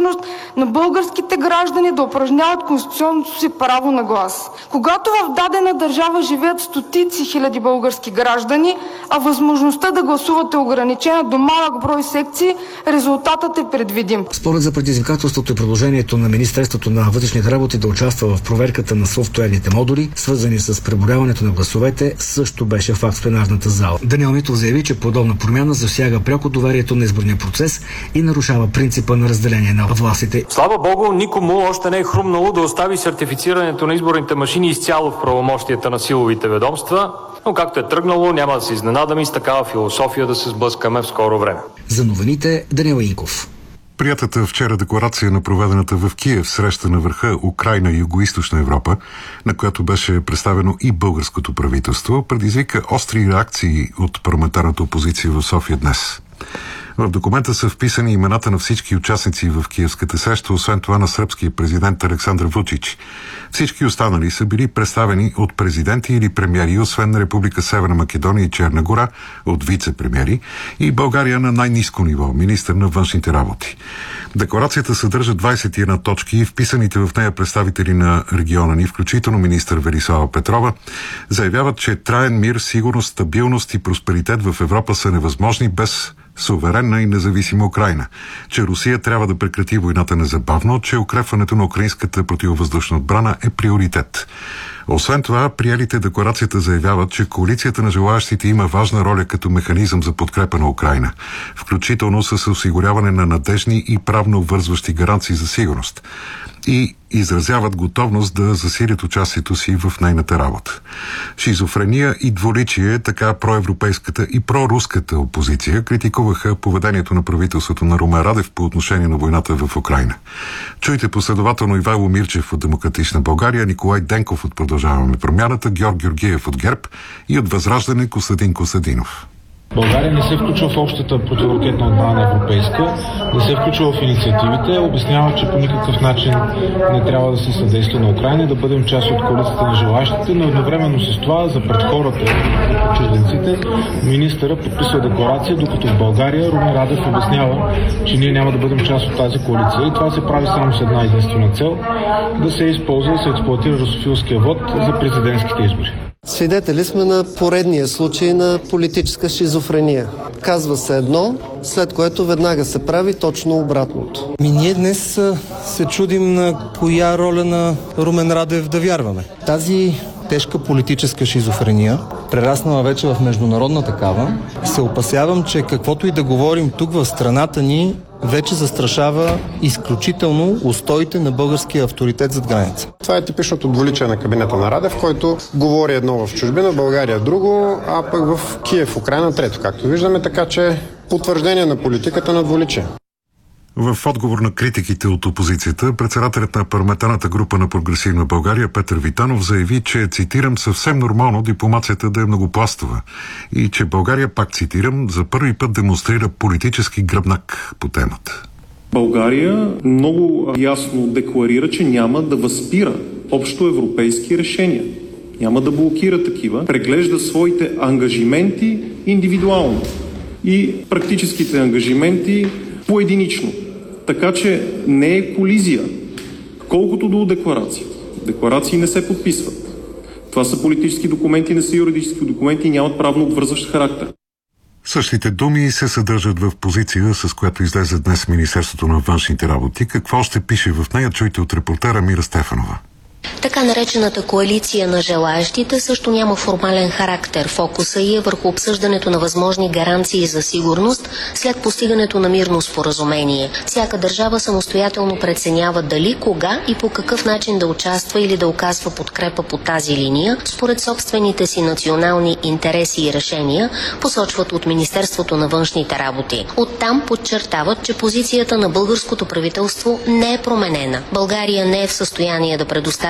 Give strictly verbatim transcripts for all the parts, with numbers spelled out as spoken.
възможност на българските граждани да упражняват конституционното си право на глас. Когато в дадена държава живеят стотици хиляди български граждани, а възможността да гласуват е ограничена до малък брой секции, резултатът е предвидим. Според за предизвикателството и предложението на Министерството на вътрешните работи да участва в проверката на софтуерните модули, свързани с преброяването на гласовете, също беше факт в пленарната зала. Даниел Митов заяви, че подобна промяна засяга пряко доверието на изборния процес и нарушава принципа на разделение на властите. Слава Богу, никому още не е хрумнало да остави сертифицирането на изборните машини изцяло в правомощията на силовите ведомства, но както е тръгнало, няма да се изненадаме и с такава философия да се сблъскаме в скоро време. За новините, Даниел Инков. Приятата вчера декларация на проведената в Киев среща на върха Украйна и Югоизточна Европа, на която беше представено и българското правителство, предизвика остри реакции от парламентарната опозиция в София днес. В документа са вписани имената на всички участници в киевската среща, освен това на сръбския президент Александър Вучич. Всички останали са били представени от президенти или премиери, освен на Република Северна Македония и Черна гора, от вице-премиери, и България на най-ниско ниво, министър на външните работи. Декларацията съдържа двадесет и една точки и вписаните в нея представители на региона ни, включително министър Велислава Петрова, заявяват, че траен мир, сигурност, стабилност и просперитет в Европа са невъзможни без суверенна и независима Украйна, че Русия трябва да прекрати войната незабавно, че укрепването на украинската противовъздушна отбрана е приоритет. Освен това, приелите декларацията заявяват, че коалицията на желаящите има важна роля като механизъм за подкрепа на Украйна, включително с осигуряване на надежни и правно обвързващи гаранции за сигурност, и изразяват готовност да засилят участието си в нейната работа. Шизофрения и дволичие, така проевропейската и проруската опозиция критикуваха поведението на правителството на Румен Радев по отношение на войната в Украйна. Чуйте последователно Ивайло Мирчев от Демократична България, Николай Денков от Продължаваме промяната, Георг Георгиев от ГЕРБ и от Възраждане Костадин Костадинов. България не се включва в общата противоракетна отбрана европейска, не се включва в инициативите, обяснява, че по никакъв начин не трябва да се съдейства на Украйна, да бъдем част от коалицията на желащите, но едновременно с това, за пред хората, чужденците, министъра подписва декларация, докато в България Румен Радев обяснява, че ние няма да бъдем част от тази коалиция и това се прави само с една единствена цел – да се използва, да се експлоатира русофилския вод за президентските избори. Свидетели сме на поредния случай на политическа шизофрения. Казва се едно, след което веднага се прави точно обратното. Ми ние днес се чудим на коя роля на Румен Радев да вярваме. Тази тежка политическа шизофрения, прераснала вече в международна такава, се опасявам, че каквото и да говорим тук в страната ни, вече застрашава изключително устоите на българския авторитет зад граница. Това е типичното двуличие на кабинета на Радев, който говори едно в чужбина, в България друго, а пък в Киев, Украйна трето, както виждаме, така че потвърждение на политиката на двуличие. В отговор на критиките от опозицията, председателят на парламентарната група на Прогресивна България Петър Витанов заяви, че, цитирам, съвсем нормално дипломацията да е многопластова и че България, пак цитирам, за първи път демонстрира политически гръбнак по темата. България много ясно декларира, че няма да възпира общо европейски решения. Няма да блокира такива. Преглежда своите ангажименти индивидуално и практическите ангажименти поединично. Така че не е колизия. Колкото до декларации. Декларации не се подписват. Това са политически документи, не са юридически документи и нямат правно обвързващ характер. Същите думи се съдържат в позиция, с която излезе днес Министерството на външните работи. Какво още пише в нея, чуйте от репортера Мира Стефанова. Така наречената коалиция на желаещите също няма формален характер. Фокуса ѝ е върху обсъждането на възможни гаранции за сигурност след постигането на мирно споразумение. Всяка държава самостоятелно преценява дали, кога и по какъв начин да участва или да оказва подкрепа по тази линия, според собствените си национални интереси и решения, посочват от Министерството на външните работи. Оттам подчертават, че позицията на българското правителство не е променена. България не е в състояние да предостави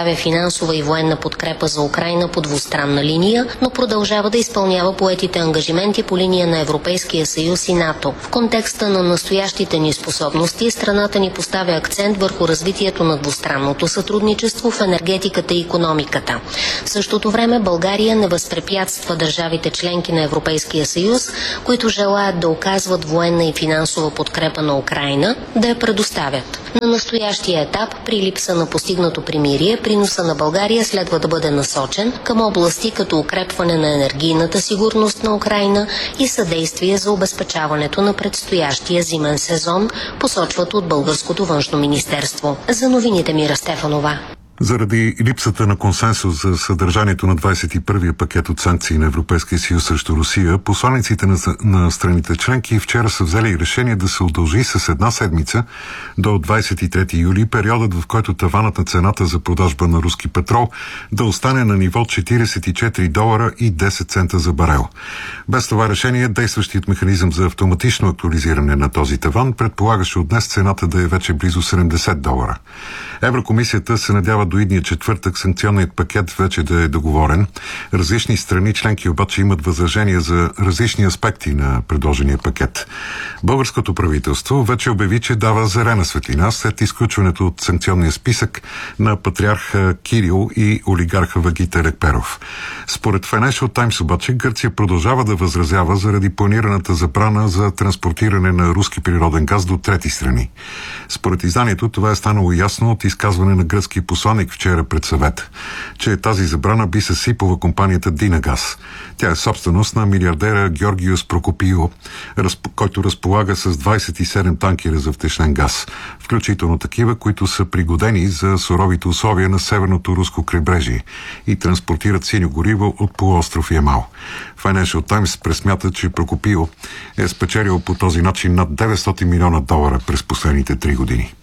предоставя финансова и военна подкрепа за Украйна по двустранна линия, но продължава да изпълнява поетите ангажименти по линия на Европейския съюз и НАТО. В контекста на настоящите ни способности, страната ни поставя акцент върху развитието на двустранното сътрудничество в енергетиката и икономиката. В същото време България не възпрепятства държавите членки на Европейския съюз, които желаят да оказват военна и финансова подкрепа на Украйна, да я предоставят. На настоящия етап, при липса на постигнато примирие, приноса на България следва да бъде насочен към области като укрепване на енергийната сигурност на Украйна и съдействие за обезпечаването на предстоящия зимен сезон, посочват от Българското външно министерство. За новините Мира Стефанова. Заради липсата на консенсус за съдържанието на двадесет и първия пакет от санкции на Европейския съюз срещу Русия, посланиците на, на страните членки вчера са взели решение да се удължи с една седмица до двадесет и трети юли периодът, в който таванът на цената за продажба на руски петрол да остане на ниво четиридесет и четири долара и десет цента за барел. Без това решение, действащият механизъм за автоматично актуализиране на този таван предполагаше от днес цената да е вече близо седемдесет долара. Еврокомисията се надява до идния четвъртък санкционният пакет вече да е договорен. Различни страни членки обаче имат възражения за различни аспекти на предложения пакет. Българското правителство вече обяви, че дава зелена светлина след изключването от санкционния списък на патриарха Кирил и олигарха Вагите Лекперов. Според Financial Times обаче Гърция продължава да възразява заради планираната забрана за транспортиране на руски природен газ до трети страни. Според изданието това е станало ясно от изказване на гръцки посланник вчера пред съвет, че тази забрана би съсипала компанията Динагаз. Тя е собственост на милиардера Георгиос Прокопио, който разполага с двадесет и седем танкера за втечнен газ, включително такива, които са пригодени за суровите условия на северното руско крайбрежие и транспортират синьо гориво от полуостров Ямал. Financial Times пресмята, че Прокопио е спечелил по този начин над деветстотин милиона долара през последните три години.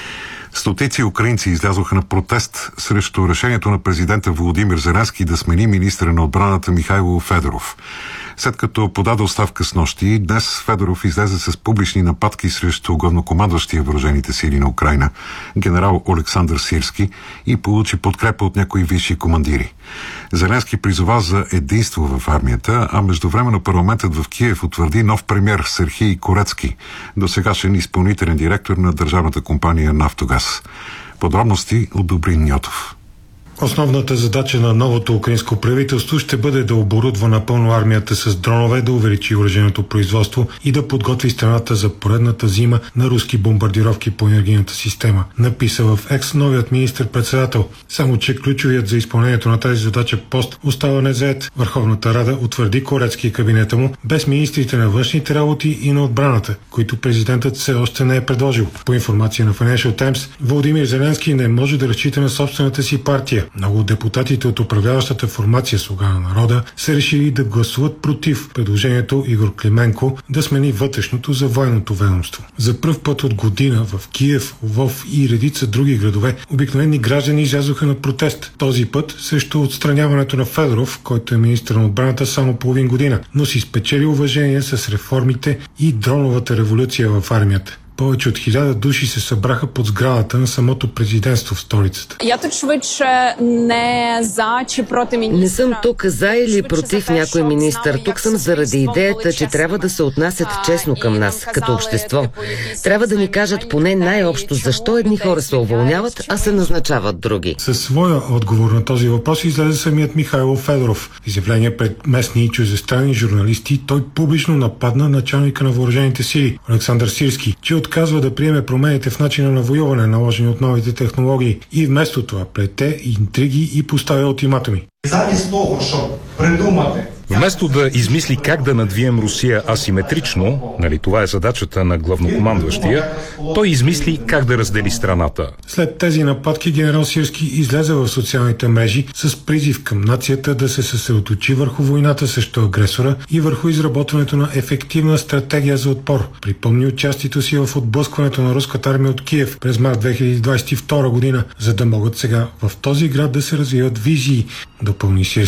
Стотици украинци излязоха на протест срещу решението на президента Володимир Зеленски да смени министъра на отбраната Михайло Федоров. След като подаде оставка с нощи, днес Федоров излезе с публични нападки срещу главнокомандващия въоръжените сили на Украйна, генерал Олександър Сирски, и получи подкрепа от някои висши командири. Зеленски призова за единство в армията, а междувременно парламентът в Киев утвърди нов премиер Серхий Корецки, досегашен изпълнителен директор на държавната компания Нафтогаз. Подробности от Добрин Ньотов. Основната задача на новото украинско правителство ще бъде да оборудва напълно армията с дронове, да увеличи оръжейното производство и да подготви страната за поредната зима на руски бомбардировки по енергийната система, написа в екс новият министър-председател. Само че ключовият за изпълнението на тази задача пост остава незает. Върховната рада утвърди Корецки и кабинета му без министрите на външните работи и на отбраната, които президентът все още не е предложил. По информация на Financial Times, Володимир Зеленски не може да разчита на собствената си партия. Много от депутатите от управляващата формация Слуга на народа са решили да гласуват против предложението Игор Клименко да смени вътрешното за военното ведомство. За пръв път от година в Киев, Лвов и редица други градове обикновени граждани излязоха на протест. Този път срещу отстраняването на Федоров, който е министър на отбраната само половин година, но си спечели уважение с реформите и дроновата революция в армията. Повече от хиляда души се събраха под сградата на самото президентство в столицата. Я тут швидше не за чи проти министра. Не съм тук за или против някой министър. Тук съм заради идеята, че трябва да се отнасят честно към нас, като общество. Трябва да ни кажат поне най-общо защо едни хора се уволняват, а се назначават други. Със своя отговор на този въпрос излезе самият Михайло Федоров. В изявление пред местни и чуждестранни журналисти той публично нападна началника на въоръжените сили Олександър Сирски, че отказва да приеме промените в начина на воюване, наложени от новите технологии, и вместо това плете интриги и поставя ултиматуми. Замість того, щоб придумати Вместо да измисли как да надвием Русия асиметрично, нали това е задачата на главнокомандващия, той измисли как да раздели страната. След тези нападки генерал Сирски излезе в социалните мрежи с призив към нацията да се съсредоточи върху войната срещу агресора и върху изработването на ефективна стратегия за отпор. Припомни участието си в отблъскването на руската армия от Киев през март две хиляди двадесет и втора година, за да могат сега в този град да се развиват визии, допълни Сирски.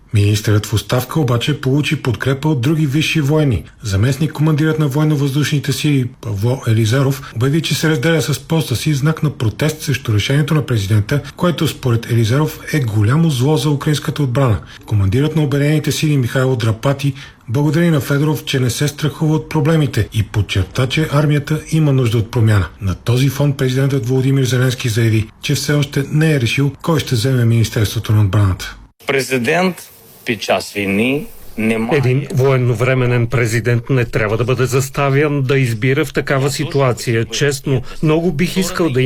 Министърът в оставка обаче получи подкрепа от други висши военни. Заместник командирът на военно-въздушните сили Павло Елизаров обяви, че се разделя с поста си знак на протест срещу решението на президента, което според Елизаров е голямо зло за украинската отбрана. Командирът на обединените сили Михайло Драпати благодари на Федоров, че не се страхува от проблемите и подчерта, че армията има нужда от промяна. На този фон президентът Володимир Зеленски заяви, че все още не е решил кой ще вземе Министерството на отбраната. Президент під час війни Един военновременен президент не трябва да бъде заставян да избира в такава ситуация. Честно, много бих искал да